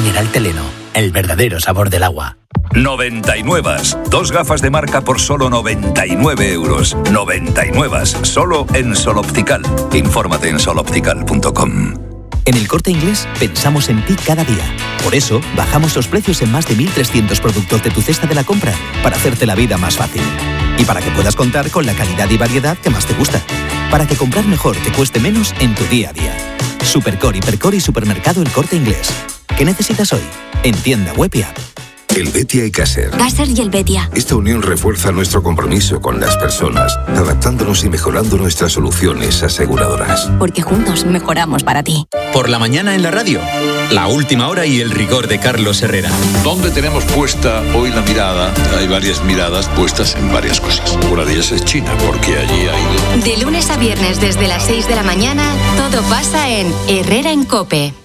mineral Teleno, el verdadero sabor del agua. 99. 2 gafas de marca por solo 99 euros. 99. Solo en Sol Optical. Infórmate en soloptical.com. En El Corte Inglés pensamos en ti cada día. Por eso, bajamos los precios en más de 1.300 productos de tu cesta de la compra para hacerte la vida más fácil. Y para que puedas contar con la calidad y variedad que más te gusta. Para que comprar mejor te cueste menos en tu día a día. Supercor, Hipercor y Supermercado El Corte Inglés. ¿Qué necesitas hoy? En tienda web y app. El Betia y Caser. Caser y el Betia. Esta unión refuerza nuestro compromiso con las personas, adaptándonos y mejorando nuestras soluciones aseguradoras. Porque juntos mejoramos para ti. Por la mañana en la radio, La Última Hora y el rigor de Carlos Herrera. ¿Dónde tenemos puesta hoy la mirada? Hay varias miradas puestas en varias cosas. Una de ellas es China, porque allí hay... De lunes a viernes desde las 6 de la mañana, todo pasa en Herrera en COPE.